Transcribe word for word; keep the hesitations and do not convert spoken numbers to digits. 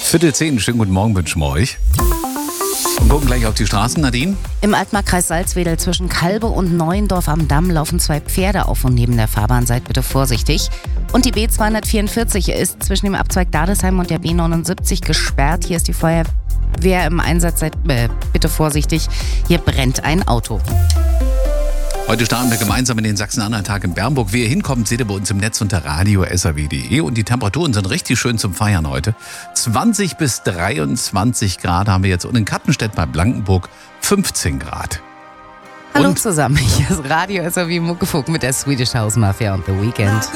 Viertel zehn, schönen guten Morgen wünschen wir euch. Und gucken gleich auf die Straßen, Nadine. Im Altmarkkreis Salzwedel zwischen Kalbe und Neuendorf am Damm laufen zwei Pferde auf und neben der Fahrbahn. Seid bitte vorsichtig. Und die B zweihundertvierundvierzig ist zwischen dem Abzweig Dadesheim und der B neunundsiebzig gesperrt. Hier ist die Feuerwehr im Einsatz. Seid äh, bitte vorsichtig. Hier brennt ein Auto. Heute starten wir gemeinsam in den Sachsen-Anhalt-Tag in Bernburg. Wie ihr hinkommt, seht ihr bei uns im Netz unter radio punkt s r w punkt d e. Und die Temperaturen sind richtig schön zum Feiern heute. zwanzig bis dreiundzwanzig Grad haben wir jetzt. Und in Kattenstedt bei Blankenburg fünfzehn Grad. Hallo Und zusammen, hier ist Radio S R W Muckefuck mit der Swedish House Mafia und The Weekend.